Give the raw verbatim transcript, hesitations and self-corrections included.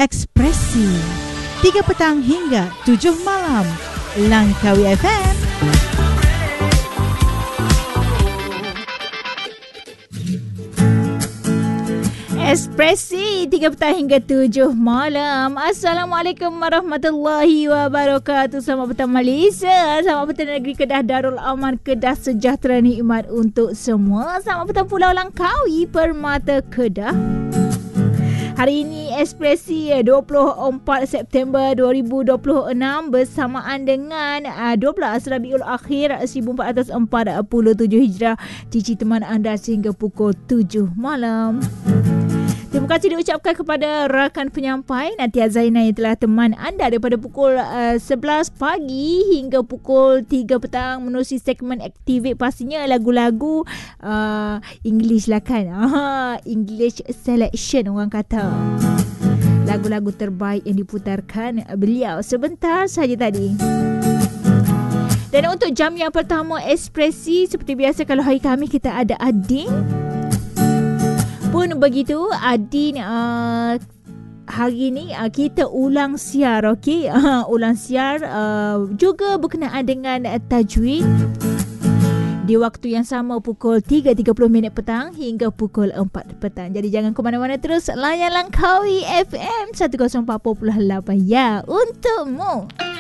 Ekspresi tiga petang hingga tujuh malam Langkawi F M. Ekspresi tiga petang hingga tujuh malam. Assalamualaikum warahmatullahi wabarakatuh. Selamat petang Malaysia. Selamat petang negeri Kedah Darul Aman, Kedah sejahtera nikmat untuk semua. Selamat petang Pulau Langkawi, Permata Kedah. Hari ini Ekspresi dua puluh empat September dua ribu dua puluh enam bersamaan dengan dua belas Rabiul Akhir seribu empat ratus empat puluh tujuh Hijrah. Cici teman anda sehingga pukul tujuh malam. Terima kasih diucapkan kepada rakan penyampai Natia Zainal yang telah teman anda daripada pukul uh, sebelas pagi hingga pukul tiga petang menerusi segmen Activate, pastinya lagu-lagu uh, English lah kan. Aha, English selection orang kata. Lagu-lagu terbaik yang diputarkan beliau sebentar saja tadi. Dan untuk jam yang pertama Ekspresi, seperti biasa kalau hari kami kita ada Adin. Pun begitu, Adin uh, hari ni uh, kita ulang siar, okey? Uh, ulang siar uh, juga berkenaan dengan uh, tajwid di waktu yang sama pukul tiga tiga puluh minit petang hingga pukul empat petang. Jadi jangan ke mana-mana, terus layan Langkawi F M seratus empat puluh lapan ya untukmu.